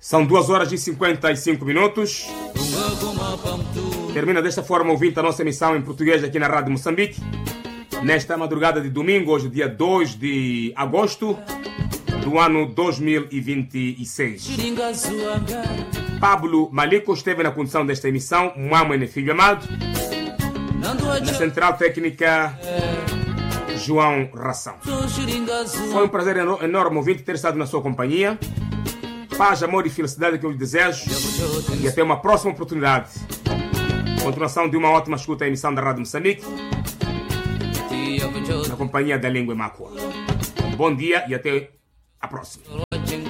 São 2h55. Termina desta forma, ouvinte, a nossa emissão em português aqui na Rádio Moçambique. Nesta madrugada de domingo, hoje dia 2 de agosto do ano 2026. Pablo Malico esteve na condução desta emissão, Mamãe Filho Amado. Na central técnica, João Ração. Foi um prazer enorme, ouvinte, ter estado na sua companhia. Paz, amor e felicidade que eu lhe desejo. E até uma próxima oportunidade. Continuação de uma ótima escuta à emissão da Rádio Moçambique, na companhia da Língua Mácua. Bom dia e até a próxima.